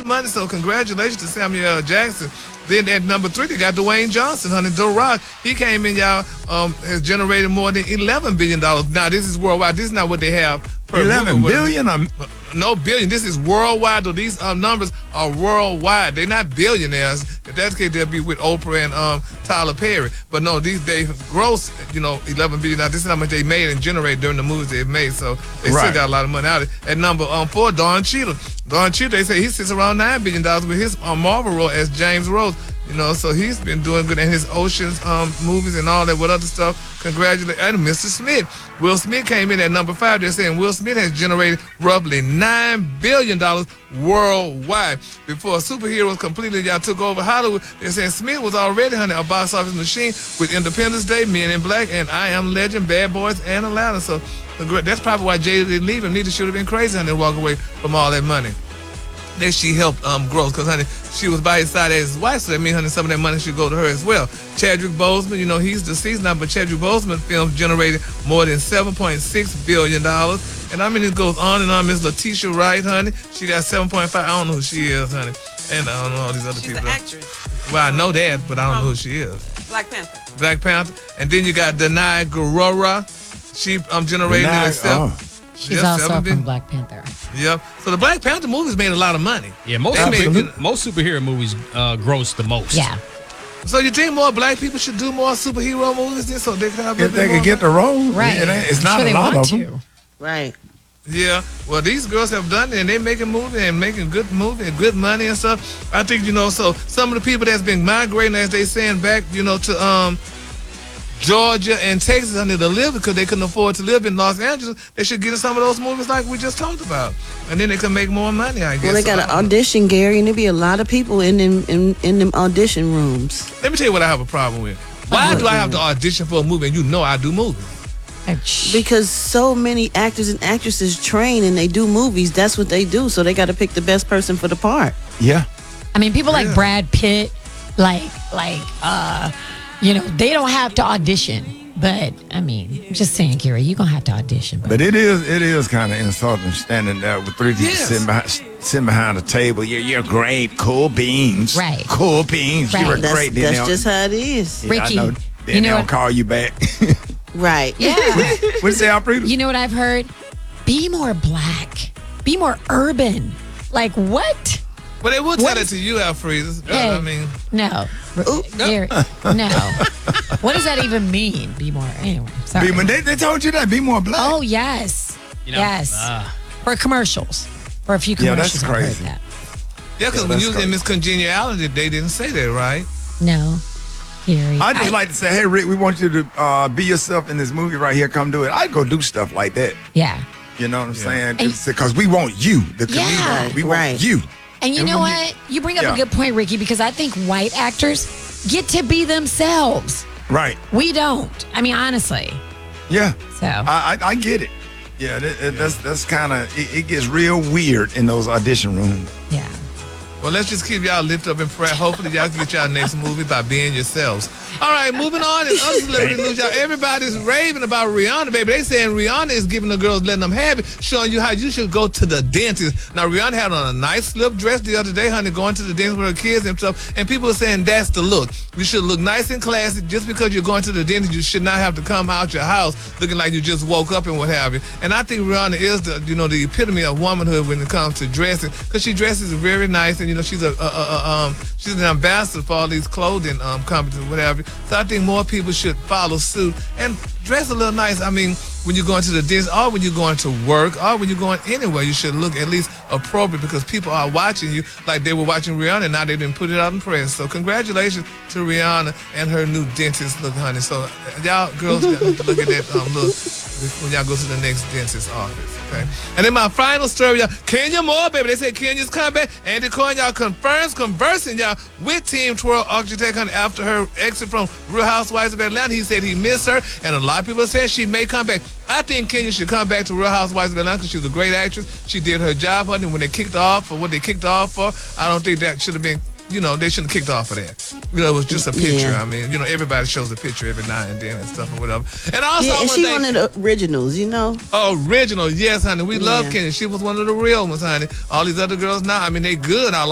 good money. So congratulations to Samuel L. Jackson. Then at number 3, they got Dwayne Johnson, honey. The Rock, he came in, y'all, has generated more than $11 billion. Now, this is worldwide. This is not what they have per 11 movie. billion? No, billion. This is worldwide, though. These numbers are worldwide. They're not billionaires. If that's the case, they'll be with Oprah and Tyler Perry. But no, they gross, $11 billion. Now, this is how much they made and generated during the movies they've made. So they still got a lot of money out of it. At number 4, Don Cheadle. Don Cheadle, they say he sits around $9 billion with his Marvel role as James Rose. So he's been doing good in his Oceans movies and all that with other stuff. Congratulations. And Mr. Smith. Will Smith came in at number 5. They're saying Will Smith has generated roughly $9 billion worldwide. Before superheroes completely took over Hollywood, they're saying Smith was already a box office machine with Independence Day, Men in Black, and I Am Legend, Bad Boys, and Atlanta. So that's probably why Jada didn't leave him. Neither should have been crazy and walk away from all that money. That she helped grow, because honey, she was by his side as his wife, so that means honey, some of that money should go to her as well. Chadwick Boseman, he's deceased now, but Chadwick Boseman films generated more than $7.6 billion. And I mean, it goes on and on. Miss Letitia Wright, honey, she got 7.5. I don't know who she is, honey, and I don't know all these other people. She's an actress. Well, I know that, but I don't know who she is. Black Panther. Black Panther, and then you got Danai Gurira. She generated She's also from Black Panther. Yep. So the Black Panther movies made a lot of money. Yeah, most superhero movies gross the most. Yeah. So you think more black people should do more superhero movies then, so they can have if they could get the role, right? It's not a lot of them. Right. Yeah. Well, these girls have done it, and they're making movies and making good movies and good money and stuff. I think so some of the people that's been migrating, as they saying, back to Georgia and Texas under to live because they couldn't afford to live in Los Angeles, they should get in some of those movies like we just talked about, and then they can make more money. I guess. Well, they got an audition, Gary, and there be a lot of people in them audition rooms. Let me tell you what I have a problem with. Why do I have to audition for a movie and I do movies? Because so many actors and actresses train and they do movies. That's what they do. So they got to pick the best person for the part. Yeah. I mean, people like Brad Pitt, they don't have to audition. But I mean, I'm just saying, Gary, you're gonna have to audition. But it is kind of insulting standing there with 3 people sitting behind a table. You're great, cool beans. Right. Cool beans. Right. You were great. That's just how it is. Yeah, Ricky, I know. Then they don't call you back. Right. Yeah. What say, Alfredo? You know what I've heard? Be more black. Be more urban. Like what? Well, they will tell it to you, Alfredo. Hey, I mean, no. Gary, no. What does that even mean? Be more. Anyway, sorry. They told you that. Be more black. Oh yes, yes. For commercials, for a few commercials. Yeah, that's crazy. I've heard that. Yeah, because when you was in Miss Congeniality, they didn't say that, right? No, Gary. I just like to say, hey, Rick, we want you to be yourself in this movie right here. Come do it. I'd go do stuff like that. Yeah. You know what I'm saying? Because we want you, the community. We want you. And you know what? You bring up a good point, Ricky, because I think white actors get to be themselves. Right. We don't. I mean, honestly. Yeah. So I get it. Yeah, that's kind of, it gets real weird in those audition rooms. Yeah. Well, let's just keep y'all lifted up in prayer. Hopefully, y'all can get y'all next movie by being yourselves. All right, moving on. And other celebrity news, y'all. Everybody's raving about Rihanna, baby. They saying Rihanna is giving the girls, letting them have it, showing you how you should go to the dentist. Now, Rihanna had on a nice slip dress the other day, honey, going to the dentist with her kids and stuff. And people are saying that's the look. You should look nice and classy. Just because you're going to the dentist, you should not have to come out your house looking like you just woke up and what have you. And I think Rihanna is the epitome of womanhood when it comes to dressing, because she dresses very nice, and she's she's an ambassador for all these clothing companies and whatever. So I think more people should follow suit and dress a little nice. I mean, when you're going to the dentist, or when you're going to work, or when you're going anywhere, you should look at least appropriate, because people are watching you like they were watching Rihanna, and now they didn't put it out in press. So congratulations to Rihanna and her new dentist look, honey. So y'all girls got to look at that look when y'all go to the next dentist office, okay? And then my final story, y'all, Kenya Moore, baby. They said Kenya's coming back. Andy Cohen, y'all, confirms conversing, y'all, with Team Twirl Architect, honey, after her exit from Real Housewives of Atlanta. He said he missed her, and a lot of people said she may come back. I think Kenya should come back to Real Housewives of Atlanta because she was a great actress. She did her job, honey. When they kicked off for what they kicked off for, I don't think that should have been, they shouldn't have kicked off for that. It was just a picture. Yeah. I mean, everybody shows a picture every now and then and stuff or whatever. And also, and she one of the originals, Original, yes, honey. We love Kenya. She was one of the real ones, honey. All these other girls now, I mean, they good. I